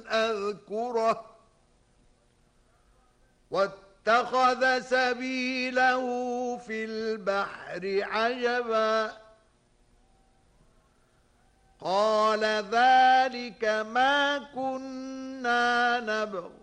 أذكره واتخذ سبيله في البحر عجبا قال ذلك ما كنا نبغي